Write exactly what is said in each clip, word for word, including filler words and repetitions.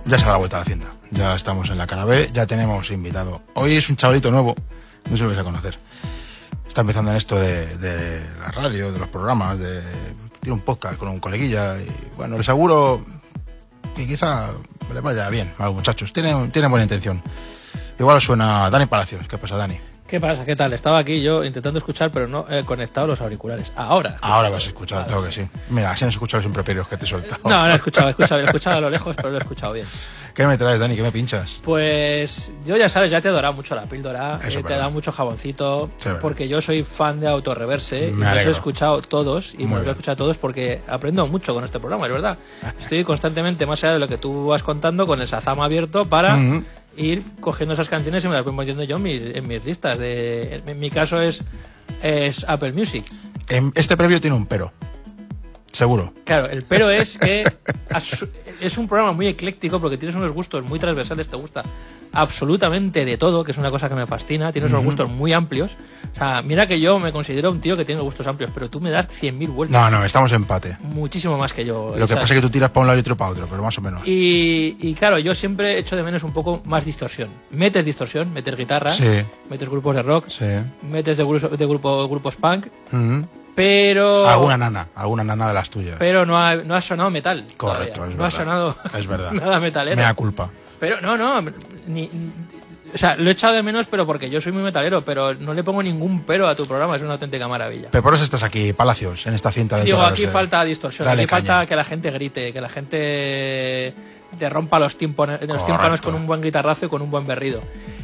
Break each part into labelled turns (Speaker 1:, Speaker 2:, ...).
Speaker 1: Ya se da la vuelta a la cinta. Ya estamos en la cara B, ya tenemos invitado. Hoy es un chavalito nuevo, no se lo vais a conocer. Está empezando en esto de, de la radio, de los programas, de tiene un podcast con un coleguilla y bueno, les aseguro que quizá le vaya bien a los muchachos. Tienen, tienen buena intención. Igual suena Dani Palacios. ¿Qué pasa, Dani?
Speaker 2: ¿Qué pasa? ¿Qué tal? Estaba aquí yo intentando escuchar, pero no he conectado los auriculares. Ahora.
Speaker 1: Ahora vas a escuchar, claro que sí. Mira, así no has escuchado los improperios que te he soltado.
Speaker 2: No, no he escuchado, he escuchado, he escuchado a lo lejos, pero lo he escuchado bien.
Speaker 1: ¿Qué me traes, Dani? ¿Qué me pinchas?
Speaker 2: Pues yo ya sabes, ya te he dorado mucho la píldora,
Speaker 1: Eso,
Speaker 2: eh, te he dado mucho jaboncito,
Speaker 1: Sí,
Speaker 2: porque yo soy fan de Autorreverse y
Speaker 1: Me
Speaker 2: los he
Speaker 1: alegro.
Speaker 2: escuchado todos, y
Speaker 1: Muy
Speaker 2: me los he
Speaker 1: bien.
Speaker 2: escuchado todos porque aprendo mucho con este programa, es verdad. Estoy constantemente, más allá de lo que tú vas contando, con el Shazam abierto para
Speaker 1: Ujú.
Speaker 2: ir cogiendo esas canciones y me las voy poniendo yo en mis, en mis listas. De, en mi caso es, es Apple Music.
Speaker 1: En- Este previo tiene un pero. Seguro.
Speaker 2: Claro, el pero es que as- es un programa muy ecléctico porque tienes unos gustos muy transversales, te gusta absolutamente de todo, que es una cosa que me fascina, tienes unos gustos muy amplios. O sea, mira que yo me considero un tío que tiene gustos amplios, pero tú me das cien mil vueltas.
Speaker 1: No, no, estamos en empate.
Speaker 2: Muchísimo más que yo.
Speaker 1: Lo que
Speaker 2: ¿sabes?
Speaker 1: pasa es que tú tiras para un lado y otro para otro, pero más o menos.
Speaker 2: Y, y claro, yo siempre echo de menos un poco más distorsión. Metes distorsión, metes guitarra,
Speaker 1: Sí,
Speaker 2: metes grupos de rock,
Speaker 1: sí.
Speaker 2: metes de, grupo, de grupo, grupos punk,
Speaker 1: Ujú.
Speaker 2: pero...
Speaker 1: Alguna nana, alguna nana de las tuyas.
Speaker 2: Pero no ha, no ha sonado metal.
Speaker 1: Correcto,
Speaker 2: todavía.
Speaker 1: es
Speaker 2: No ha
Speaker 1: verdad.
Speaker 2: sonado
Speaker 1: Es verdad.
Speaker 2: nada metalero.
Speaker 1: Me da culpa.
Speaker 2: Pero no, no, ni, ni- o sea, lo he echado de menos, pero porque yo soy muy metalero, pero no le pongo ningún pero a tu programa, es una auténtica maravilla.
Speaker 1: Pero por eso estás aquí, Palacios, en esta cinta de
Speaker 2: Digo,
Speaker 1: Torre
Speaker 2: aquí
Speaker 1: Verse.
Speaker 2: falta distorsión,
Speaker 1: Dale
Speaker 2: aquí falta
Speaker 1: caña.
Speaker 2: que la gente grite, que la gente te rompa los tímpanos, los
Speaker 1: Correcto.
Speaker 2: tímpanos con un buen guitarrazo y con un buen berrido.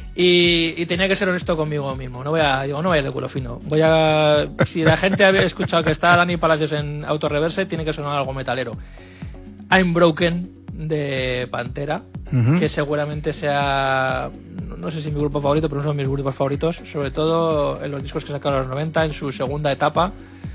Speaker 2: Y, y tenía que ser honesto conmigo mismo, no voy a, digo, no voy a ir de culo fino. Voy a, si la gente había escuchado que está Dani Palacios en Autorreverse, tiene que sonar algo metalero. I'm Broken de Pantera,
Speaker 1: Ujú.
Speaker 2: que seguramente sea, no sé si mi grupo favorito, pero uno de mis grupos favoritos, sobre todo en los discos que sacaron en los noventa, en su segunda etapa,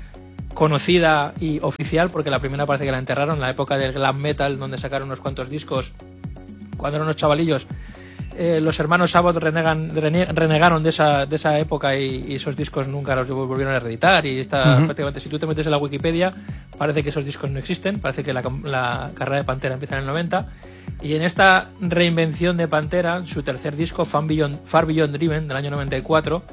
Speaker 2: conocida y oficial, porque la primera parece que la enterraron, en la época del glam metal, donde sacaron unos cuantos discos, cuando eran unos chavalillos. Eh, los hermanos Abbott renegan, rene- renegaron de esa, de esa época y, y esos discos nunca los volvieron a reeditar y está
Speaker 1: Ujú.
Speaker 2: prácticamente, si tú te metes en la Wikipedia, parece que esos discos no existen, parece que la, cam- la carrera de Pantera empieza en el noventa, y en esta reinvención de Pantera, su tercer disco, Far Beyond, Far Beyond Driven, del año noventa y cuatro,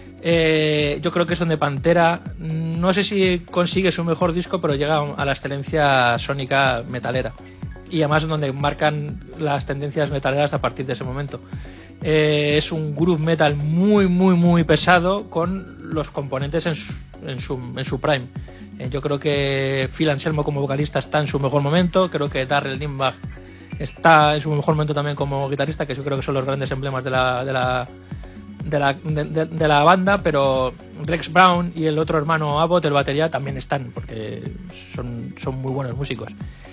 Speaker 2: eh, yo creo que es donde Pantera, no sé si consigue su mejor disco, pero llega a la excelencia sónica metalera. Y además donde marcan las tendencias metaleras a partir de ese momento. Eh, es un groove metal muy, muy, muy pesado con los componentes en su, en su, en su prime. Eh, yo creo que Phil Anselmo como vocalista está en su mejor momento, creo que Darrell Lindbach está en su mejor momento también como guitarrista, que yo creo que son los grandes emblemas de la, de la, de la, de, de- de la banda, pero Rex Brown y el otro hermano Abbott, el batería, también están, porque son, son muy buenos músicos.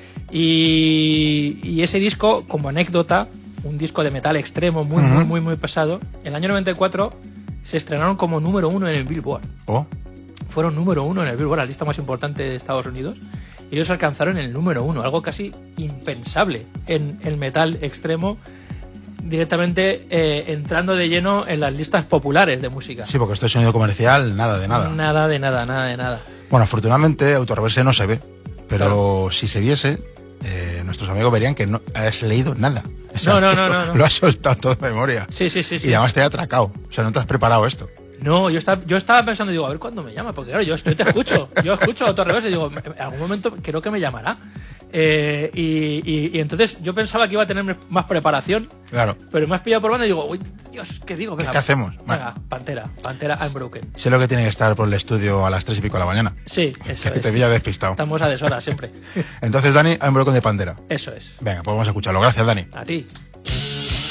Speaker 2: Y, y ese disco, como anécdota, un disco de metal extremo muy,
Speaker 1: Ujú.
Speaker 2: muy, muy, muy pesado, en el año noventa y cuatro se estrenaron como número uno en el Billboard.
Speaker 1: Oh,
Speaker 2: Fueron número uno en el Billboard, la lista más importante de Estados Unidos. Y ellos alcanzaron el número uno, algo casi impensable en el metal extremo, directamente eh, entrando de lleno en las listas populares de música.
Speaker 1: sí, porque esto es sonido comercial, nada de nada.
Speaker 2: Nada de nada, nada de nada.
Speaker 1: Bueno, afortunadamente, Autorreverse no se ve. Pero si se viese, eh, nuestros amigos verían que no has leído nada. O sea,
Speaker 2: No, no, no,
Speaker 1: todo-
Speaker 2: no, no.
Speaker 1: Lo has soltado todo de memoria.
Speaker 2: Sí, sí, sí. sí.
Speaker 1: Y además te he atracado. O sea, no te has preparado esto.
Speaker 2: No, yo estaba, yo estaba pensando, digo, a ver cuándo me llama, porque claro, yo, yo te escucho, yo escucho a Autorreverse y digo, en algún momento creo que me llamará. Eh, y, y- y entonces yo pensaba que iba a tener más preparación,
Speaker 1: Claro.
Speaker 2: pero me has pillado por banda y digo, uy, Dios, ¿qué digo? Venga,
Speaker 1: ¿Qué hacemos?
Speaker 2: Venga, Pantera, Pantera I'm Broken.
Speaker 1: Sé lo que tiene que estar por el estudio a las tres y pico de la mañana.
Speaker 2: Sí, eso
Speaker 1: Que
Speaker 2: es.
Speaker 1: te pilla despistado.
Speaker 2: Estamos a deshora siempre.
Speaker 1: Entonces, Dani, I'm broken de Pantera.
Speaker 2: Eso es.
Speaker 1: Venga, pues vamos a escucharlo. Gracias, Dani.
Speaker 2: A ti.